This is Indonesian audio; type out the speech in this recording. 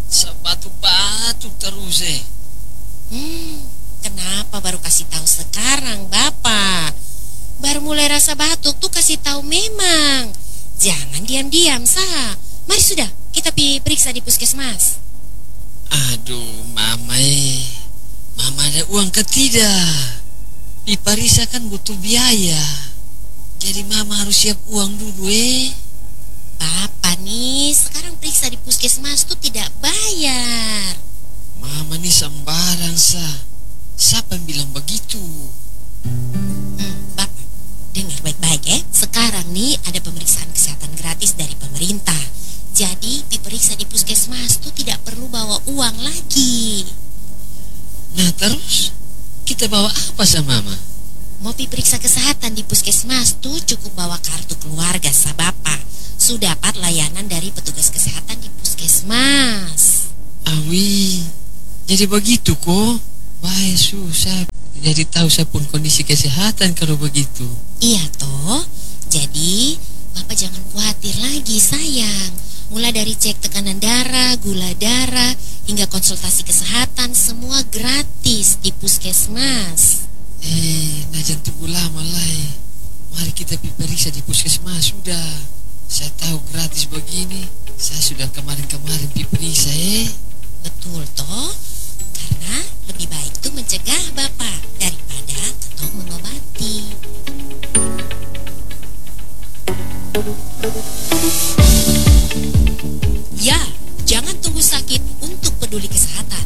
Sebatuk-batuk terus Kenapa baru kasih tahu sekarang, Bapak? Baru mulai rasa batuk tuh kasih tahu memang. Jangan diam-diam, Sa. Mari sudah, kita periksa di puskesmas. Aduh, Mama Mama ada uang ke tidak? Diperiksa kan butuh biaya. Jadi Mama harus siap uang dulu Bapak nih, sekarang periksa di puskesmas tuh tidak bayar. Mama nih sembarang, Siapa yang bilang begitu? Bapak, dengar baik-baik Sekarang nih ada pemeriksaan kesehatan gratis dari pemerintah. Jadi diperiksa di puskesmas tuh tidak perlu bawa uang lagi. Nah terus, kita bawa apa sama Mama? Mau periksa kesehatan di puskesmas tuh cukup bawa kartu keluarga Bapak. Sudah dapat layanan dari petugas kesehatan di puskesmas. Awi, jadi begitu kok. Baik, susah. Jadi tahu saya pun kondisi kesehatan kalau begitu. Iya toh. Jadi Bapak jangan khawatir lagi sayang. Mulai dari cek tekanan darah, gula darah, hingga konsultasi kesehatan, semua gratis di puskesmas. Nah jangan tunggu lama lah. Mari kita periksa di puskesmas sudah. Saya tahu gratis begini. Saya sudah kemarin-kemarin periksa Betul toh. Karena lebih baik tuh mencegah Bapak daripada atau mengobati. Ya, jangan tunggu sakit untuk peduli kesehatan.